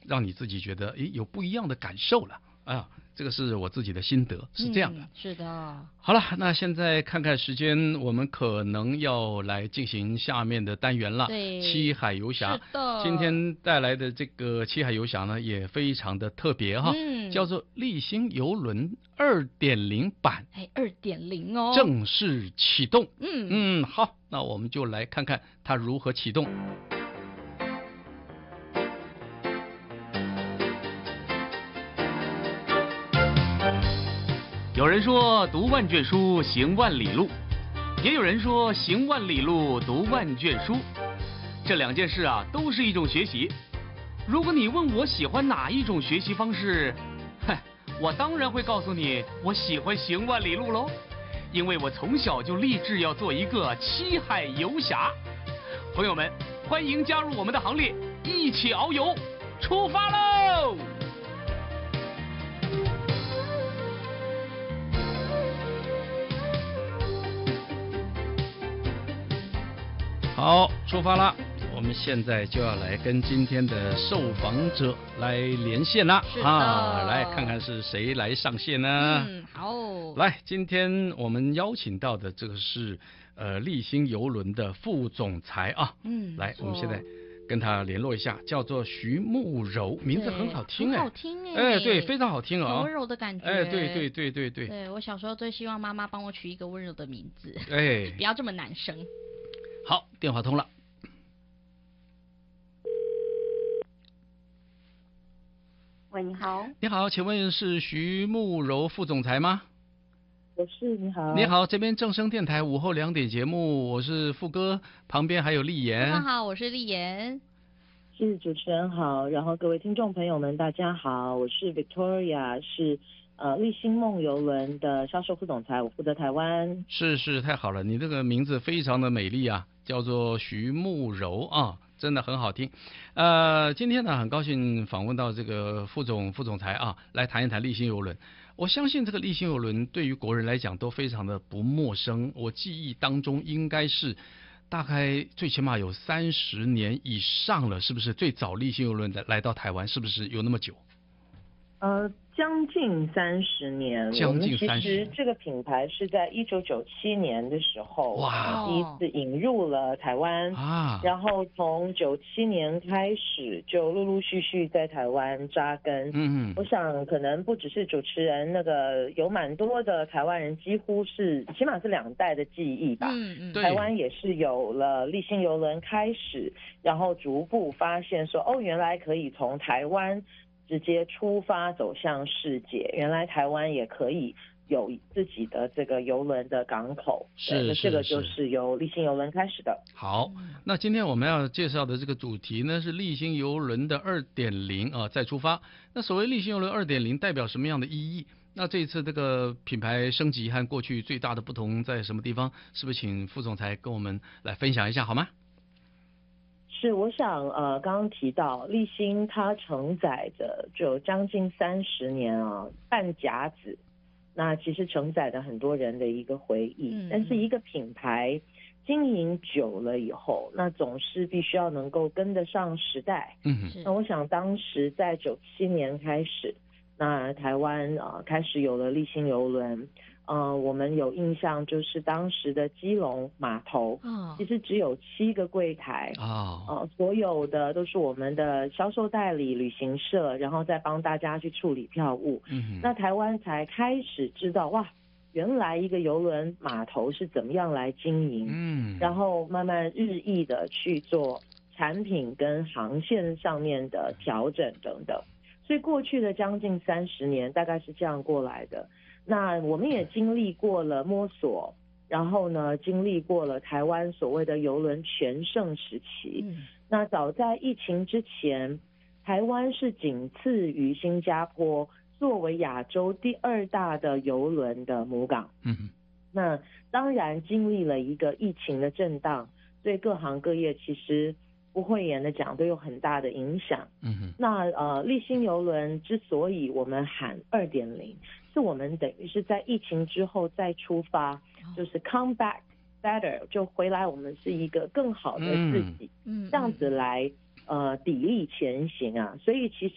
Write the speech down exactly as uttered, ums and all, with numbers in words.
让你自己觉得诶有不一样的感受了啊。这个是我自己的心得，是这样的。 嗯、是的。 好了，那现在看看时间，我们可能要来进行下面的单元了。 对， 七海游侠。 是的。 今天带来的这个七海游侠呢，也非常的特别哈， 嗯、 叫做立新邮轮二点零版。 哎，二点零哦， 正式启动。 嗯嗯，好，那我们就来看看它如何启动。有人说读万卷书行万里路，也有人说行万里路读万卷书，这两件事啊都是一种学习。如果你问我喜欢哪一种学习方式，嗨，我当然会告诉你我喜欢行万里路喽，因为我从小就立志要做一个七海游侠。朋友们，欢迎加入我们的行列，一起遨游，出发喽！好，出发了。我们现在就要来跟今天的受访者来连线啦，啊，来看看是谁来上线呢？ 嗯，好。 来，今天我们邀请到的这个是呃立新邮轮的副总裁啊， 嗯， 来，我们现在跟他联络一下，叫做徐慕柔，名字很好听哎， 很好听哎， 哎，对，非常好听啊、哦， 很温柔的感觉， 哎，对对对对对， 对我小时候最希望妈妈帮我取一个温柔的名字， 哎， 不要这么男生。 好，电话通了。 喂，你好。 你好，请问是徐慕柔副总裁吗？ 我是，你好。 你好，这边正声电台午后两点节目，我是副哥，旁边还有丽妍。 大家好，我是丽妍。 是主持人好，然后各位听众朋友们大家好，我是 Victoria， 是呃立新梦邮轮的销售副总裁，我负责台湾。 是是，太好了，你这个名字非常的美丽啊，叫做徐慕柔啊。真的很好听，呃，今天呢很高兴访问到这个副总副总裁啊，来谈一谈立新邮轮。我相信这个立新邮轮对于国人来讲都非常的不陌生，我记忆当中应该是大概最起码有三十年以上了，是不是？最早立新邮轮的来到台湾，是不是有那么久？ 呃，将近三十年。 将近三十。 其实这个品牌是在一九九七年的时候，哇，第一次引入了台湾啊，然后从九七年开始就陆陆续续在台湾扎根。嗯嗯，我想可能不只是主持人，那个有蛮多的台湾人，几乎是起码是两代的记忆吧。嗯嗯，台湾也是有了立新邮轮开始，然后逐步发现说，哦，原来可以从台湾直接出发走向世界，原来台湾也可以有自己的这个邮轮的港口， 是这个就是由立新邮轮开始的。 好，那今天我们要介绍的这个主题呢是立新邮轮的 二点零 啊，再出发。那所谓立新邮轮 二点零 代表什么样的意义？那这一次这个品牌升级和过去最大的不同在什么地方？是不是请副总裁跟我们来分享一下好吗？ 是，我想呃，刚刚提到立新它承载着就将近三十年啊，半甲子，那其实承载了很多人的一个回忆。嗯、但是一个品牌经营久了以后，那总是必须要能够跟得上时代。嗯，那我想当时在九七年开始，那台湾啊、呃、开始有了立新邮轮。呃，我们有印象，就是当时的基隆码头，哦、其实只有七个柜台，哦，呃，所有的都是我们的销售代理、旅行社，然后再帮大家去处理票务。嗯，那台湾才开始知道，哇，原来一个邮轮码头是怎么样来经营。嗯，然后慢慢日益的去做产品跟航线上面的调整等等。所以过去的将近三十年，大概是这样过来的。那我们也经历过了摸索，然后呢，经历过了台湾所谓的邮轮全盛时期。嗯、那早在疫情之前，台湾是仅次于新加坡，作为亚洲第二大的邮轮的母港。嗯，那当然经历了一个疫情的震荡，对各行各业其实不讳言的讲都有很大的影响。嗯，那呃，立新邮轮之所以我们喊 二点零，是我们等于是在疫情之后再出发，就是 come back better， 就回来我们是一个更好的自己，嗯，这样子来呃砥砺前行啊。所以其